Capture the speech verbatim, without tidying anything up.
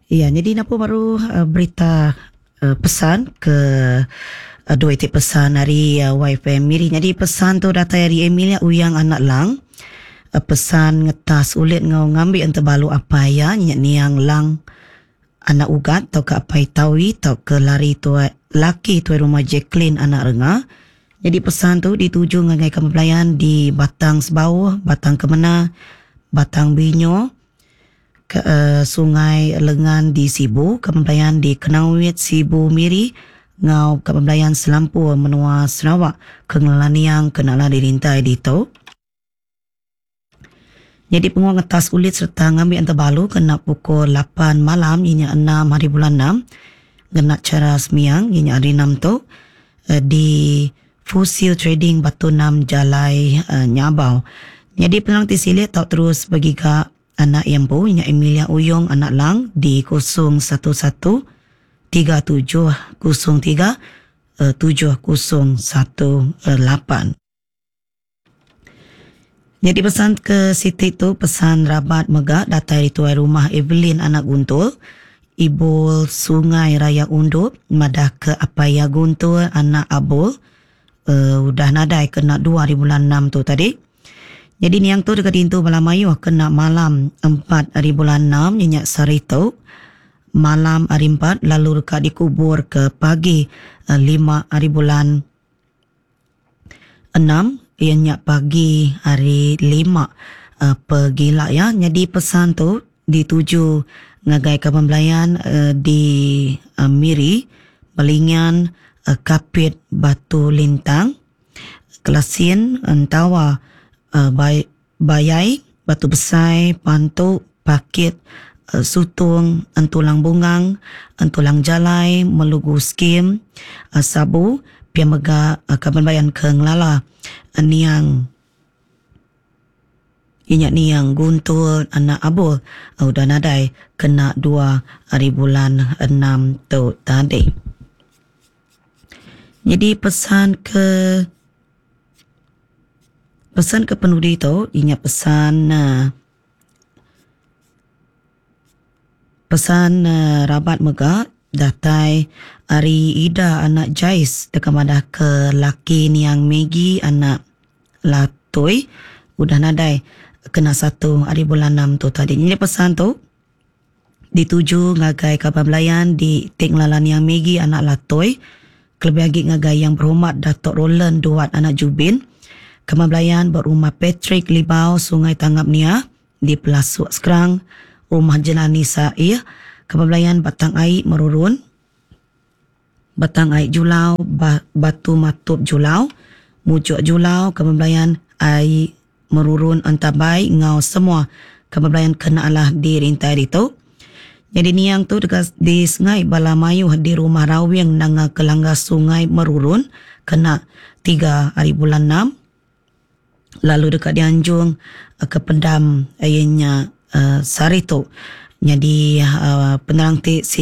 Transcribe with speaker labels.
Speaker 1: Ya, jadi napa baru uh, berita uh, pesan ke uh, dua itik pesan hari uh, Y F M Miri. Jadi pesan tu datang dari Emilia Uyang anak lang. Uh, pesan ngetas ulit ngau ngambil ente balu apa ya nyak niang lang anak ugat tau ke apai tawi tau ke lari tua laki tua rumah Jacqueline anak renga. Jadi pesan tu dituju ngagai kemempelayan di Batang Sebauh, Batang Kemena, Batang Binyo, ke uh, Sungai Lengan di Sibu, kemempelayan di Kenawit Sibu Miri, ngau kemempelayan Selampu menua Sarawak, kengelaniang kenala dirintai di tau. Jadi penguang ngetas ulit serta ngambil antabalu kena pukul lapan malam inya enam hari bulan enam kena cara semiang inya hari enam tu uh, di Fusil Trading Batu Enam Jalai uh, Nyabau. Jadi pelang tisilit tak terus bagi ka anak yang po inya Emilia Uyong anak lang di kosong satu satu tiga tujuh kosong tiga tujuh kosong satu lapan. Jadi pesan ke Siti tu pesan rabat megak datang dari tuai rumah Evelyn anak Guntur, Ibu Sungai Raya Undup, madah ke Apaya Guntur anak Abul, uh, udah nadai kena dua hari bulan enam tu tadi. Jadi ni yang tu dekat Intu Balamayu kena malam empat hari bulan enam nyenyak Sarito, malam hari empat lalu dekat dikubur ke pagi uh, lima hari bulan enam ianya pagi hari lima uh, pergila ya. Jadi pesan tu dituju ngagai kepembelayan uh, di uh, Miri, Belingan, uh, Kapit, Batu Lintang, Kelasin, Entawa, uh, bay, Bayai, Batu Besai, Pantuk, Pakit, uh, Sutung, Entulang Bungang, Entulang Jalai, Melugu Skim, uh, Sabu, Piamega uh, kepembelayan Kenglala, Niang inyak niang Guntur anak Abul uh, udah nadai kena dua hari bulan enam tu tadi. Jadi pesan ke pesan ke penudi tu inyak pesan uh, pesan uh, rabat megak datai hari Ida anak Jais dekat madah ke laki niang Megi anak Latoi udah nadai kena satu hari bulan enam tu tadi. Ini pesan tu dituju ngagai kepembelayan di Tinglalan yang Megi anak Latoi, kelebih lagi ngagai yang berhormat Datuk Roland Duat anak Jubin, kepembelayan berumah Patrick Libau Sungai Tanggap Nia di Pelasuk Sekerang, rumah Jelani Sair, kepembelayan Batang Air Merurun, Batang Air Julau, Batu Matup Julau, Mujuk Julau, kepembelayan Air Merurun Antabai, ngau semua kepembelayan kenalah dirintai itu. Jadi ni yang tu dekat di Sungai Balamayu di rumah Rawing nanga kelangga Sungai Merurun kena tiga hari bulan enam. Lalu dekat di Anjung ke Pendam ayahnya uh, Sarito. Jadi uh, penerang ti si